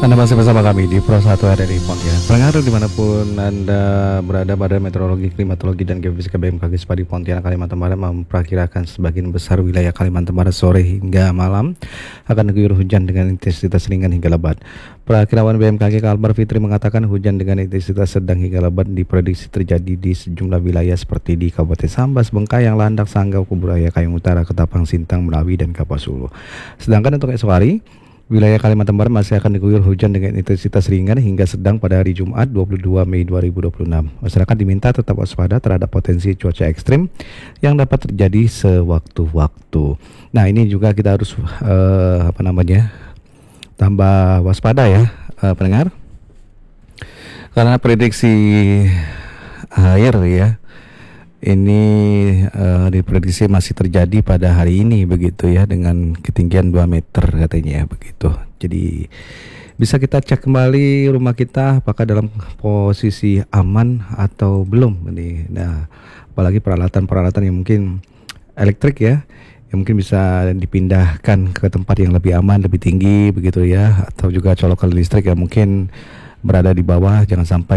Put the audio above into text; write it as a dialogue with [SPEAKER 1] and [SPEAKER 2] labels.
[SPEAKER 1] Anda masih bersama kami di Pro 1 RRI Pontianak. Pendengar dimanapun Anda berada, Badan Meteorologi, Klimatologi, dan Geofisika BMKG Spadi Pontianak, Kalimantan Barat memperkirakan sebagian besar wilayah Kalimantan Barat sore hingga malam akan diguyur hujan dengan intensitas ringan hingga lebat. Perakirawan BMKG Kalbar Fitri mengatakan hujan dengan intensitas sedang hingga lebat diprediksi terjadi di sejumlah wilayah seperti di Kabupaten Sambas, Bengkayang, Landak, Sanggau, Kuburaya, Kayong Utara, Ketapang, Sintang, Merapi, dan Kapuas Hulu. Sedangkan untuk esok hari, wilayah Kalimantan Barat masih akan diguyur hujan dengan intensitas ringan hingga sedang pada hari Jumat 22 Mei 2026. Masyarakat diminta tetap waspada terhadap potensi cuaca ekstrim yang dapat terjadi sewaktu-waktu. Nah, ini juga kita harus tambah waspada ya, pendengar. Karena prediksi air ya ini diprediksi masih terjadi pada hari ini begitu ya, dengan ketinggian 2 meter katanya ya begitu. Jadi bisa kita cek kembali rumah kita apakah dalam posisi aman atau belum ini. Nah, apalagi peralatan-peralatan yang mungkin elektrik ya, yang mungkin bisa dipindahkan ke tempat yang lebih aman, lebih tinggi begitu ya, atau juga colokan listrik yang mungkin berada di bawah, jangan sampai